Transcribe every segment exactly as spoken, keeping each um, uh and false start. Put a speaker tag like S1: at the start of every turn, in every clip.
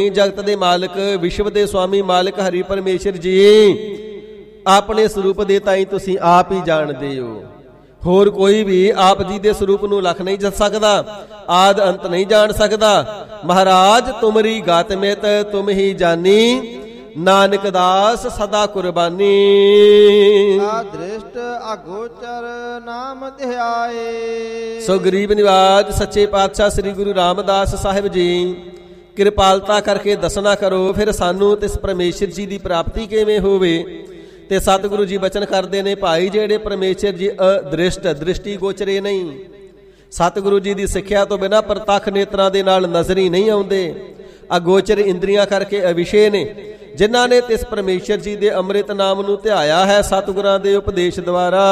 S1: ਜਗਤ ਦੇ ਮਾਲਕ ਵਿਸ਼ਵ ਦੇ ਸਵਾਮੀ ਮਾਲਕ ਹਰੀ ਪਰਮੇਸ਼ਰ ਜੀ ਆਪਣੇ ਸਰੂਪ ਦੇ ਤਾਈਂ ਤੁਸੀਂ ਆਪ ਹੀ ਜਾਣਦੇ ਹੋ। ਹੋਰ ਕੋਈ ਵੀ ਆਪ ਜੀ ਦੇ ਸਰੂਪ ਨੂੰ ਲਖ ਨਹੀਂ ਜਾ ਸਕਦਾ, ਆਦ ਅੰਤ ਨਹੀਂ ਜਾਣ ਸਕਦਾ। ਮਹਾਰਾਜ ਤੁਮਰੀ ਗਾਤ ਮਿਤ ਤੁਮ ਹੀ ਜਾਨੀ, ਨਾਨਕ ਦਾਸ ਸਦਾ ਕੁਰਬਾਨੀ।
S2: ਦ੍ਰਿਸ਼ਟ ਅਗੋਚਰ ਨਾਮ ਧਿਆਏ।
S1: ਸੋ ਗਰੀਬ ਨਿਵਾਜ ਸੱਚੇ ਪਾਤਸ਼ਾਹ ਸ੍ਰੀ ਗੁਰੂ ਰਾਮਦਾਸ ਸਾਹਿਬ ਜੀ ਕਿਰਪਾਲਤਾ ਕਰਕੇ ਦੱਸਣਾ ਕਰੋ ਫਿਰ ਸਾਨੂੰ ਤਿਸ ਪਰਮੇਸ਼ਰ ਜੀ ਦੀ ਪ੍ਰਾਪਤੀ ਕਿਵੇਂ ਹੋਵੇ। ਤੇ ਸਤਿਗੁਰੂ ਜੀ ਬਚਨ ਕਰਦੇ ਨੇ, ਭਾਈ ਜਿਹੜੇ ਪਰਮੇਸ਼ਰ ਜੀ ਅਦ੍ਰਿਸ਼ਟ ਦ੍ਰਿਸ਼ਟੀ ਗੋਚਰੇ ਨਹੀਂ, ਸਤਿਗੁਰੂ ਜੀ ਦੀ ਸਿੱਖਿਆ ਤੋਂ ਬਿਨਾਂ ਪ੍ਰਤੱਖ ਨੇਤਰਾਂ ਦੇ ਨਾਲ ਨਜ਼ਰੀ ਨਹੀਂ ਆਉਂਦੇ, ਅਗੋਚਰ ਇੰਦਰੀਆਂ ਕਰਕੇ ਅਵਿਸ਼ੇ ਨੇ, ਜਿਨ੍ਹਾਂ ਨੇ ਤਿਸ ਪਰਮੇਸ਼ਰ ਜੀ ਦੇ ਅੰਮ੍ਰਿਤ ਨਾਮ ਨੂੰ ਧਿਆਇਆ ਹੈ ਸਤਿਗੁਰਾਂ ਦੇ ਉਪਦੇਸ਼ ਦੁਆਰਾ।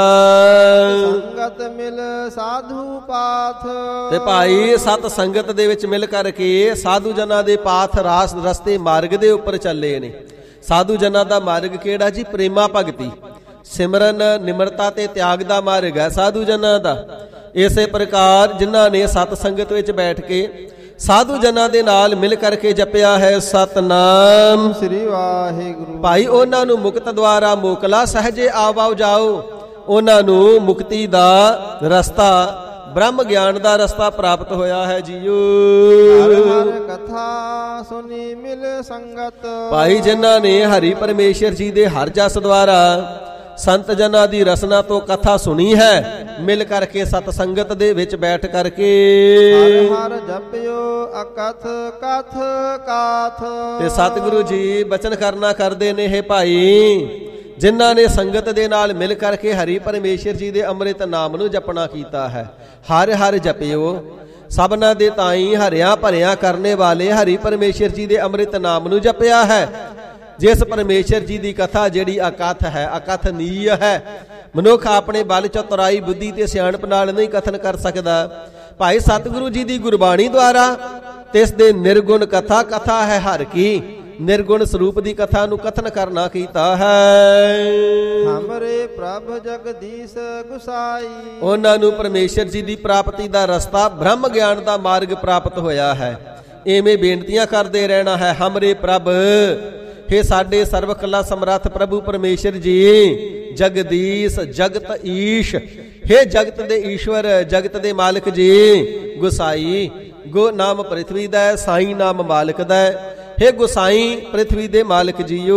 S2: ਸੰਗਤ ਮਿਲ ਸਾਧੂ ਪਾਥ।
S1: ਤੇ ਭਾਈ ਸਤ ਸੰਗਤ ਦੇ ਵਿੱਚ ਮਿਲ ਕਰਕੇ ਸਾਧੂ ਜਨਾਂ ਦੇ ਪਾਥ ਰਾਸ ਰਸਤੇ ਮਾਰਗ ਦੇ ਉੱਪਰ ਚੱਲੇ ਨੇ। ਸਾਧੂ ਜਨਾਂ ਦਾ ਮਾਰਗ ਕਿਹੜਾ ਜੀ? ਪ੍ਰੇਮਾ ਭਗਤੀ, ਸਿਮਰਨ, ਨਿਮਰਤਾ ਤੇ ਤਿਆਗ ਦਾ ਮਾਰਗ ਹੈ ਸਾਧੂ ਜਨਾਂ ਦਾ। ਇਸੇ ਪ੍ਰਕਾਰ ਜਿਨ੍ਹਾਂ ਨੇ ਸਤ ਸੰਗਤ ਵਿੱਚ ਬੈਠ ਕੇ ਸਾਧੂ ਜਨਾਂ ਦੇ ਨਾਲ ਮਿਲ ਕਰਕੇ ਜਪਿਆ ਹੈ ਸਤਨਾਮ
S2: ਸ੍ਰੀ ਵਾਹਿਗੁਰੂ,
S1: ਭਾਈ ਉਹਨਾਂ ਨੂੰ ਮੁਕਤ ਦੁਆਰਾ ਮੋਕਲਾ ਸਹਜੇ ਆਵਾਓ ਜਾਓ। ਉਹਨਾਂ ਨੂੰ ਮੁਕਤੀ ਦਾ ਰਸਤਾ, ਬ੍ਰਹਮ ਗਿਆਨ ਦਾ ਰਸਤਾ ਪ੍ਰਾਪਤ ਹੋਇਆ ਹੈ ਜੀਓ।
S2: ਹਰ ਹਰ ਕਥਾ ਸੁਨੀ ਮਿਲ ਸੰਗਤ।
S1: ਭਾਈ ਜਿਨ੍ਹਾਂ ਨੇ ਹਰੀ ਪਰਮੇਸ਼ਰ ਜੀ ਦੇ ਹਰ ਜਸ ਦੁਆਰਾ ਸੰਤ ਜਨਾਂ ਦੀ ਰਸਨਾ ਤੋਂ ਕਥਾ ਸੁਣੀ ਹੈ, ਮਿਲ ਕਰਕੇ ਸਤ ਸੰਗਤ ਦੇ ਵਿੱਚ ਬੈਠ ਕਰਕੇ
S2: ਹਰ ਹਰ ਜਪਿਓ ਅਕਥ ਕਥ ਕਾਥ।
S1: ਤੇ ਸਤਿਗੁਰੂ ਜੀ ਬਚਨ ਕਰਨਾ ਕਰਦੇ ਨੇ, ਹੈ ਭਾਈ ਜਿਨ੍ਹਾਂ ਨੇ ਸੰਗਤ ਦੇ ਨਾਲ ਮਿਲ ਕਰਕੇ ਹਰੀ ਪਰਮੇਸ਼ਰ ਜੀ ਦੇ ਅੰਮ੍ਰਿਤ ਨਾਮ ਨੂੰ ਜਪਣਾ ਕੀਤਾ ਹੈ। ਹਰ ਹਰ ਜਪਿਓ, ਸਭਨਾ ਦੇ ਤਾਈਂ ਹਰਿਆ ਭਰਿਆ ਕਰਨੇ ਵਾਲੇ ਹਰੀ ਪਰਮੇਸ਼ਰ ਜੀ ਦੇ ਅੰਮ੍ਰਿਤ ਨਾਮ ਨੂੰ ਜਪਿਆ ਹੈ। ਜਿਸ ਪਰਮੇਸ਼ਰ ਜੀ ਦੀ ਕਥਾ ਜਿਹੜੀ ਅਕਥ ਹੈ, ਅਕਥਨੀय ਹੈ, ਮਨੁੱਖ ਆਪਣੇ ਬਲ ਚਤੁਰਾਈ ਬੁੱਧੀ ਤੇ ਸਿਆਣਪ ਨਾਲ ਨਹੀਂ ਕਥਨ ਕਰ ਸਕਦਾ। ਭਾਈ ਸਤਿਗੁਰੂ ਜੀ ਦੀ ਗੁਰਬਾਣੀ ਦੁਆਰਾ ਤਿਸ ਦੇ ਨਿਰਗੁਣ ਕਥਾ, ਕਥਾ ਹੈ ਹਰ ਕੀ, ਨਿਰਗੁਣ ਸਰੂਪ ਦੀ ਕਥਾ ਨੂੰ ਕਥਨ ਕਰਨਾ ਕੀਤਾ ਹੈ।
S2: ਹਮਰੇ ਪ੍ਰਭ ਜਗਦੀਸ਼ ਗੁਸਾਈ।
S1: ਉਹਨਾਂ ਨੂੰ ਪਰਮੇਸ਼ਰ ਜੀ ਦੀ ਪ੍ਰਾਪਤੀ ਦਾ ਰਸਤਾ, ਬ੍ਰਹਮ ਗਿਆਨ ਦਾ ਮਾਰਗ ਪ੍ਰਾਪਤ ਹੋਇਆ ਹੈ। ਐਵੇਂ ਬੇਨਤੀਆਂ ਕਰਦੇ ਰਹਿਣਾ ਹੈ, ਹਮਰੇ ਪ੍ਰਭ, ਹੇ ਸਾਡੇ ਸਰਵ ਕਲਾ ਸਮਰੱਥ ਪ੍ਰਭੂ ਪਰਮੇਸ਼ਰ ਜੀ, ਜਗਦੀਸ਼ ਜਗਤ ਈਸ਼, ਹੇ ਜਗਤ ਦੇ ਈਸ਼ਵਰ, ਜਗਤ ਦੇ ਮਾਲਕ ਜੀ। ਗੁਸਾਈ, ਗੋ ਨਾਮ ਪ੍ਰਿਥਵੀ ਦਾ, ਸਾਈ ਨਾਮ ਮਾਲਕ ਦਾ, ਹੇ ਗੁਸਾਈ ਪ੍ਰਿਥਵੀ ਦੇ ਮਾਲਕ ਜੀਓ।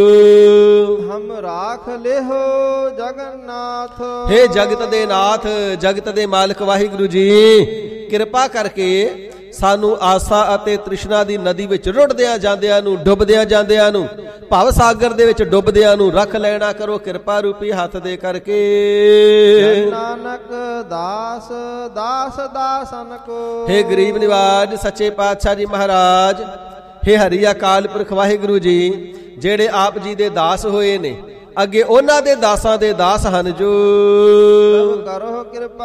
S2: ਹਮ ਰਾਖ ਲਿਹੋ ਜਗਨਨਾਥ।
S1: ਹੇ ਜਗਤ ਦੇ ਨਾਥ, ਜਗਤ ਦੇ ਮਾਲਕ ਵਾਹਿਗੁਰੂ ਜੀ, ਕਿਰਪਾ ਕਰਕੇ ਸਾਨੂੰ ਆਸਾ ਅਤੇ ਤ੍ਰਿਸ਼ਨਾ ਦੀ ਨਦੀ ਵਿੱਚ ਰੁੜਦਿਆਂ ਜਾਂਦਿਆਂ ਨੂੰ, ਡੁੱਬਦਿਆਂ ਜਾਂਦਿਆਂ ਨੂੰ, ਭਵ ਸਾਗਰ ਦੇ ਵਿੱਚ ਡੁੱਬਦਿਆਂ ਨੂੰ ਰੱਖ ਲੈਣਾ ਕਰੋ ਕਿਰਪਾ ਰੂਪੀ ਹੱਥ ਦੇ ਕਰਕੇ।
S2: ਨਾਨਕ ਦਾਸ ਦਾਸ ਦਾਸਨ ਕੋ।
S1: ਹੇ ਗਰੀਬ ਨਿਵਾਜ ਸੱਚੇ ਪਾਤਸ਼ਾਹ ਜੀ ਮਹਾਰਾਜ, ਹੇ ਹਰੀ ਅਕਾਲ ਪੁਰਖ ਵਾਹਿਗੁਰੂ ਜੀ, ਜਿਹੜੇ ਆਪ ਜੀ ਦੇ ਦਾਸ ਹੋਏ ਨੇ, ਅੱਗੇ ਉਹਨਾਂ ਦੇ ਦਾਸਾਂ ਦੇ ਦਾਸ ਹਨ ਜੋ।
S2: ਕਰੋ ਕਿਰਪਾ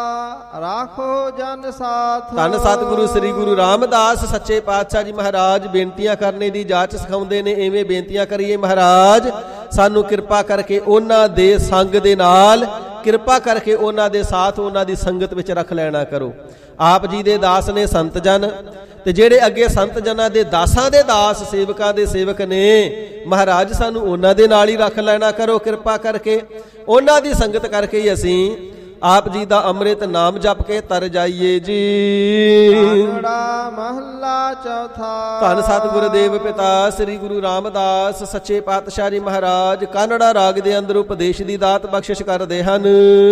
S2: ਰਾਖੋ ਜਨ ਸਾਥ।
S1: ਧੰਨ ਸਤਿਗੁਰੂ ਸ੍ਰੀ ਗੁਰੂ ਰਾਮਦਾਸ ਸੱਚੇ ਪਾਤਸ਼ਾਹ ਜੀ ਮਹਾਰਾਜ ਬੇਨਤੀਆਂ ਕਰਨੇ ਦੀ ਜਾਚ ਸਿਖਾਉਂਦੇ ਨੇ। ਐਵੇਂ ਬੇਨਤੀਆਂ ਕਰੀਏ, ਮਹਾਰਾਜ ਸਾਨੂੰ ਕਿਰਪਾ ਕਰਕੇ ਉਹਨਾਂ ਦੇ ਸੰਗ ਦੇ ਨਾਲ, ਕਿਰਪਾ ਕਰਕੇ ਉਹਨਾਂ ਦੇ ਸਾਥ, ਉਹਨਾਂ ਦੀ ਸੰਗਤ ਵਿੱਚ ਰੱਖ ਲੈਣਾ ਕਰੋ। ਆਪ ਜੀ ਦੇ ਦਾਸ ਨੇ ਸੰਤ ਜਨ, ਤੇ ਜਿਹੜੇ ਅੱਗੇ ਸੰਤ ਜਨਾਂ ਦੇ ਦਾਸਾਂ ਦੇ ਦਾਸ, ਸੇਵਕਾਂ ਦੇ ਸੇਵਕ ਨੇ, ਮਹਾਰਾਜ ਸਾਨੂੰ ਉਹਨਾਂ ਦੇ ਨਾਲ ਹੀ ਰੱਖ ਲੈਣਾ ਕਰੋ ਕਿਰਪਾ ਕਰਕੇ। ਉਹਨਾਂ ਦੀ ਸੰਗਤ ਕਰਕੇ ਹੀ ਅਸੀਂ ਆਪ ਜੀ ਦਾ ਅੰਮ੍ਰਿਤ ਨਾਮ ਜਪ ਕੇ ਤਰ ਜਾਈਏ ਜੀ।
S2: ਕਾਨੜਾ ਮਹੱਲਾ ਚੌਥਾ।
S1: ਧੰਨ ਸਤਿਗੁਰ ਦੇਵ ਪਿਤਾ ਸ੍ਰੀ ਗੁਰੂ ਰਾਮਦਾਸ ਸੱਚੇ ਪਾਤਸ਼ਾਹ ਜੀ ਮਹਾਰਾਜ ਕਾਨੜਾ ਰਾਗ ਦੇ ਅੰਦਰ ਉਪਦੇਸ਼ ਦੀ ਦਾਤ ਬਖਸ਼ਿਸ਼ ਕਰਦੇ ਹਨ।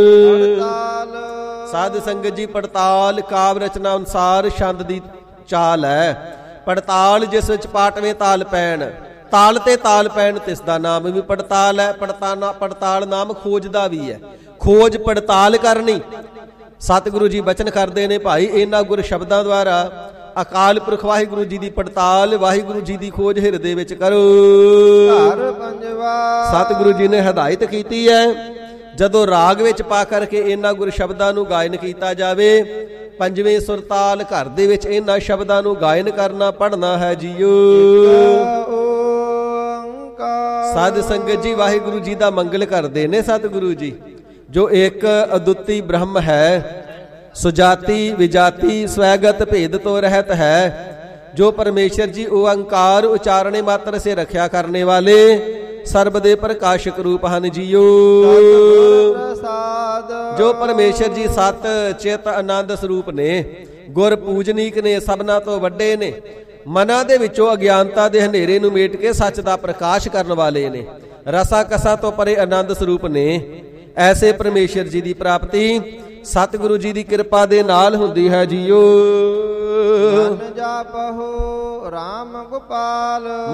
S1: ਸਾਧ ਸੰਗਤ ਜੀ, ਪੜਤਾਲ ਕਾਵਿ ਰਚਨਾ ਅਨੁਸਾਰ ਛੰਦ ਦੀ ਚਾਲ ਹੈ। ਪੜਤਾਲ ਜਿਸ ਵਿੱਚ ਪਾਟਵੇਂ ਤਾਲ ਪੈਣ, ਤਾਲ ਤੇ ਤਾਲ ਪੈਣ, ਤਿਸ ਦਾ ਨਾਮ ਵੀ ਪੜਤਾਲ ਹੈ। ਪੜਤਾਨਾ ਪੜਤਾਲ ਨਾਮ ਖੋਜ ਦਾ ਵੀ ਹੈ, ਖੋਜ ਪੜਤਾਲ ਕਰਨੀ। ਸਤਿਗੁਰੂ ਜੀ ਬਚਨ ਕਰਦੇ ਨੇ, ਭਾਈ ਇਹਨਾਂ ਗੁਰ ਸ਼ਬਦਾਂ ਦੁਆਰਾ ਅਕਾਲ ਪੁਰਖ ਵਾਹਿਗੁਰੂ ਜੀ ਦੀ ਪੜਤਾਲ, ਵਾਹਿਗੁਰੂ ਜੀ ਦੀ ਖੋਜ ਹਿਰਦੇ ਵਿੱਚ ਕਰੋ।
S2: ਘਰ ਪੰਜਵਾ।
S1: ਸਤਿਗੁਰੂ ਜੀ ਨੇ ਹਦਾਇਤ ਕੀਤੀ ਹੈ, ਜਦੋਂ ਰਾਗ ਵਿੱਚ ਪਾ ਕਰਕੇ ਇਹਨਾਂ ਗੁਰ ਸ਼ਬਦਾਂ ਨੂੰ ਗਾਇਨ ਕੀਤਾ ਜਾਵੇ, ਪੰਜਵੇਂ ਸੁਰਤਾਲ ਘਰ ਦੇ ਵਿੱਚ ਇਹਨਾਂ ਸ਼ਬਦਾਂ ਨੂੰ ਗਾਇਨ ਕਰਨਾ, ਪੜ੍ਹਨਾ ਹੈ ਜੀਓ। ਸਾਧ ਸੰਗਤ ਜੀ ਵਾਹਿਗੁਰੂ ਜੀ ਦਾ ਮੰਗਲ ਕਰਦੇ ਨੇ ਸਤਿਗੁਰੂ ਜੀ, ਜੋ ਇੱਕ ਅਦੁੱਤੀ ਬ੍ਰਹਮ ਹੈ, ਸੁਜਾਤੀ ਵਿਜਾਤੀ ਸਵੈਗਤ ਭੇਦ ਤੋਂ ਰਹਿਤ ਹੈ, ਜੋ ਪਰਮੇਸ਼ਰ ਜੀ ਓੰਕਾਰ ਉਚਾਰਣੇ ਮਾਤਰ ਸੇ ਰੱਖਿਆ ਕਰਨੇ ਵਾਲੇ ਸਰਬ ਦੇ ਪ੍ਰਕਾਸ਼ਕ ਰੂਪ ਹਨ ਜੀਓ।
S2: ਪ੍ਰਸਾਦ
S1: ਜੋ ਪਰਮੇਸ਼ਰ ਜੀ ਸਤ ਚਿਤ ਆਨੰਦ ਸਰੂਪ ਨੇ, ਗੁਰ ਪੂਜਨੀਕ ਨੇ, ਸਭਨਾ ਤੋਂ ਵੱਡੇ ਨੇ, ਮਨਾਂ ਦੇ ਵਿੱਚੋਂ ਅਗਿਆਨਤਾ ਦੇ ਹਨੇਰੇ ਨੂੰ ਮੇਟ ਕੇ ਸੱਚ ਦਾ ਪ੍ਰਕਾਸ਼ ਕਰਨ ਵਾਲੇ ਨੇ, ਰਸਾ ਕਸਾ ਤੋਂ ਪਰੇ ਆਨੰਦ ਸਰੂਪ ਨੇ। ਐਸੇ ਪਰਮੇਸ਼ਰ ਜੀ ਦੀ ਪ੍ਰਾਪਤੀ ਸਤਿਗੁਰੂ ਜੀ ਦੀ ਕਿਰਪਾ ਦੇ ਨਾਲ ਹੁੰਦੀ ਹੈ ਜੀਓ।
S2: ਮਨ ਜਾਪਹੁ ਰਾਮ ਗੋਪਾਲ